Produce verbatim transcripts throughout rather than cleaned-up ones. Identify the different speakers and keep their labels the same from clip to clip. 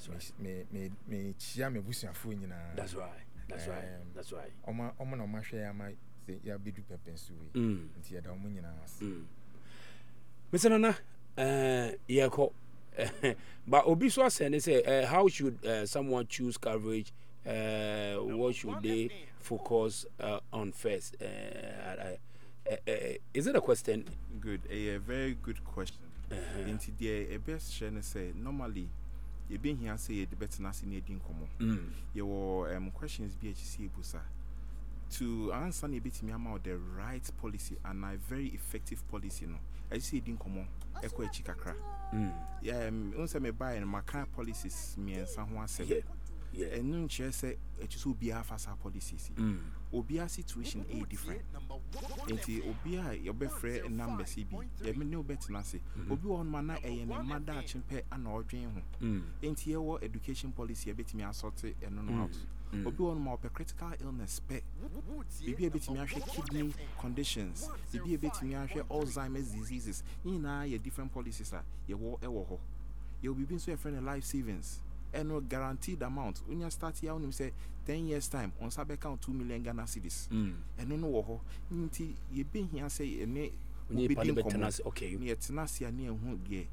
Speaker 1: me me me chia me busuafo nyina.
Speaker 2: That's right. That's right. That's right.
Speaker 1: Oma oma na oma hwe ya ma say ya bedu pepensu we. Nti ya da omo nyina as.
Speaker 2: Mister Nana, uh yeah ko but obi so say say uh, how should uh, someone choose coverage? Uh, what should they focus uh, on first? Uh, uh, uh, uh, is it a question?
Speaker 3: Good, a, a very good question. Uh-huh. Into the best share say normally you been here say the better nasi needing common. Your um questions B H C busa to answer a bit me about the right policy and a very effective policy. No, I see it in common. Echo chikakra. Yeah, um, once I may buy and my kind policies me and someone said. Yeah, and no chair say it just will be a fast policies. Obia situation a different. Enti obia your best friend and number C B. You may know better than say. Obi on mana a and a mother chimpe and ordering home. Enti your education policy a bit me assorted and no house. Obi on more critical illness pe. Maybe a bit me kidney conditions. Maybe a bit me Alzheimer's diseases. In a different policies are you war ewo. You'll be being so a friend of life savings. And no guaranteed amount. When you start here, you say ten years time on Sabe count two million Ghana cedis. And no no, Nti you been here say a ne okay. Near Tenacia near who ye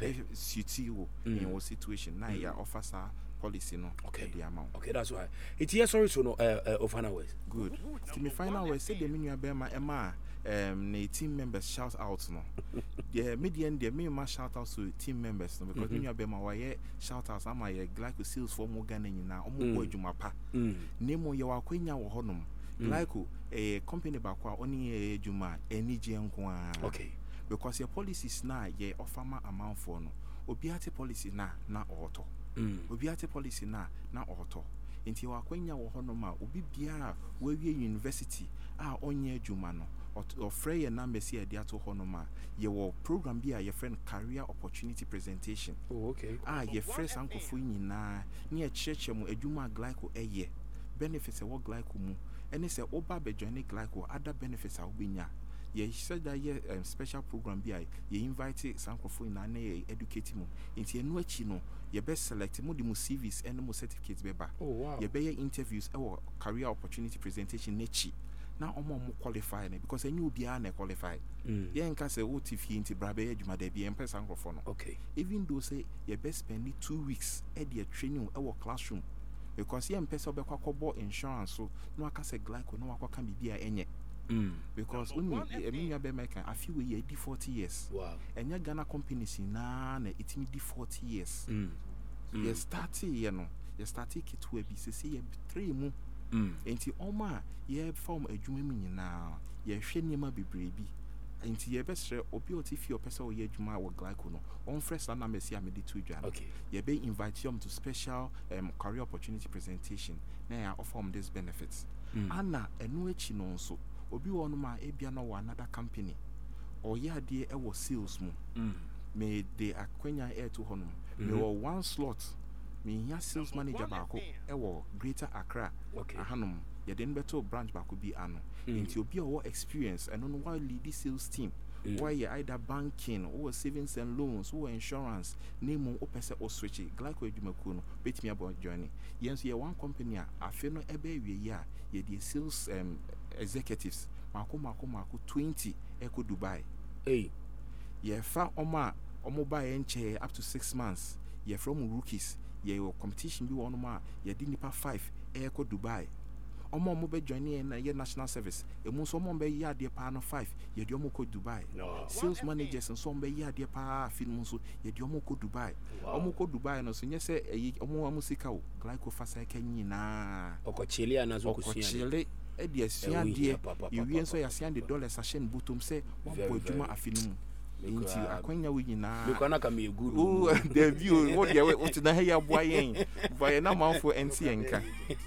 Speaker 3: suit you in your situation. Now your officer policy no
Speaker 2: okay
Speaker 3: the amount.
Speaker 2: Okay, that's why. It's here sorry so no uh, uh of an hours.
Speaker 3: Good. To me final way say the menu Bema Emma um the team members shout out no. The median the me ma shout out to team members no because menu Bema why shout out am I glyco sales for mo Ghana nyina omo boy dwuma pa. Nemo ye wa kwanya wo honom. Glyco a company back wa oni e dwuma eni je nko a.
Speaker 2: Okay.
Speaker 3: Because your policies na ye offer ma amount for no. Obiate policy na na auto. Obiate policy na na auto. Inti wa kwanya wo hono ma obi bia we wie university a onye adwuma no or frey na mesi e dia to hono ma ye wo program bia ye friend career opportunity presentation.
Speaker 2: Oh okay.
Speaker 3: Ah ye fresh ankofo nyina na ye cheche mu adwuma glyco eye benefits e wo glyco mu ene se oba be join glyco other benefits a obinya. Ye said that ye um, special program bia ye invite sankofo na na ye educate mu inti enu achi no ye best select mu di mu C Vs and mu certificates beba.
Speaker 2: Oh wow.
Speaker 3: Ye be ye interviews e wo career opportunity presentation nechi na omo mo qualify ne because enu bia na qualify. Ye nka se wo tifi inti bra be adwuma da bia empe sankofo no.
Speaker 2: Okay.
Speaker 3: Even though say ye best spend two weeks e dey training e wo classroom because ye empe se obekwa kobo insurance so no aka se glyco no akwa kan bibia enye.
Speaker 2: Mm.
Speaker 3: Because when you mean you make I feel we did forty years.
Speaker 2: Wow. And
Speaker 3: your Ghana companies na na it me did forty years.
Speaker 2: Mm.
Speaker 3: You started you know you started kit we be say you three mu.
Speaker 2: Mm.
Speaker 3: Enti oma ye form adwuma mu nyina ye hwe niema bebree bi. Enti ye best obi otifi o pesa o ye adwuma wo glyco no. On fresh na mesi amedi to dwan.
Speaker 2: Okay.
Speaker 3: Ye be invite you to special um, career opportunity presentation. Na ya offer them these benefits. Mm. Ana enu echi no nso obi wonu ma ebia no wa another company or ya de e wo sales mu
Speaker 2: mm.
Speaker 3: me de akwanya air to honum mm-hmm. me wo one slot me ya sales manager baako e wo Greater Accra
Speaker 2: okay
Speaker 3: ahanum ye den beto branch baako bi ano mm. Nti obi o experience and no why lead the sales team mm. Why you either banking or savings and loans or insurance name o pese o switch glyco edumaku no betimi about journey yenso ye one company a afi no ebe wie ya ye the sales um, executives mako mako mako twenty eko Dubai
Speaker 2: hey
Speaker 3: ye fa oma omo buy enche up to six months ye from rookies ye competition bi one ma ye di nipa five eko Dubai omo omo be join na ye national service e mu so omo be ya de pa no five ye di omo ko Dubai
Speaker 2: no.
Speaker 3: Sales managers and so omo be ya de pa fi mu so ye di omo ko Dubai omo ko Dubai no so nye se omo amu sika o glyco fasa ka nyina
Speaker 2: okochele anazo kusia
Speaker 3: e dia sia die you so ya sia de dollars a shen butum say one point juma afinu inti akwanya we nyina
Speaker 2: because na kam e good
Speaker 3: oh the view what dia what na here boy yen boy na manfo enti enka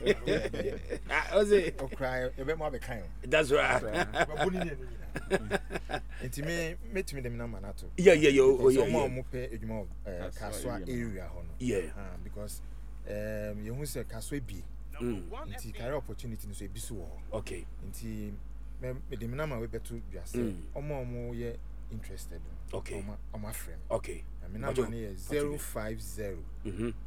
Speaker 2: ah oze
Speaker 1: okrai e be mo be kan
Speaker 2: that's right
Speaker 1: inti me metimi dem na manato
Speaker 2: yeah yeah yeah oh yeah
Speaker 1: so mo pe edwuma kaswa area ho no
Speaker 2: yeah
Speaker 1: because um you hu say kaswa bi
Speaker 2: Mm.
Speaker 1: Nti career opportunity so ebisu wo.
Speaker 2: Okay.
Speaker 1: Nti me me dem na ma we betu dwase. Omo omo ye interested.
Speaker 2: Okay.
Speaker 1: Omo omo friend.
Speaker 2: Okay.
Speaker 1: Me na ma ne zero five zero
Speaker 2: Mhm.